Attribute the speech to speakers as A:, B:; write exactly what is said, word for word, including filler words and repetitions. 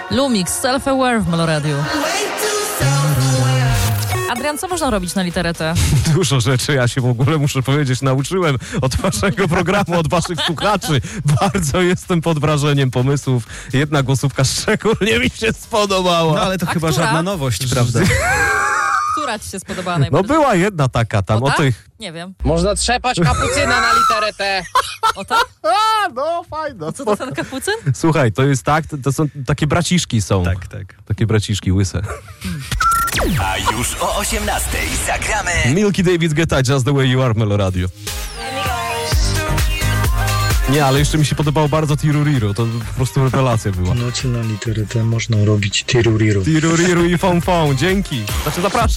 A: Lumix, Self-Aware w Meloradiu. Adrian, co można robić na literę T?
B: Dużo rzeczy, ja się w ogóle, muszę powiedzieć, nauczyłem od waszego programu, od waszych słuchaczy. Bardzo jestem pod wrażeniem pomysłów. Jedna głosówka szczególnie mi się spodobała.
C: No ale to
A: A
C: chyba
A: która?
C: żadna nowość, prawda?
A: Która ci się spodobała
B: No
A: najbardziej?
B: była jedna taka tam,
A: O,
B: o
A: tak?
B: tych...
A: Nie wiem.
D: Można trzepać kapucyna na literę T.
A: O tak?
B: A, no fajno.
A: Co to ten kapucyn?
B: Słuchaj, to jest tak, to są takie braciszki są.
C: Tak, tak.
B: Takie braciszki łyse.
E: A już o osiemnastej zagramy
B: Milky David Guetta, Just the Way You Are w Meloradio. Nie, ale jeszcze mi się podobało bardzo Tiruriru, to po prostu rewelacja była.
F: W nocy na literę T można robić tiruriru.
B: Tiruriru i fą fą, dzięki. Znaczy zapraszam.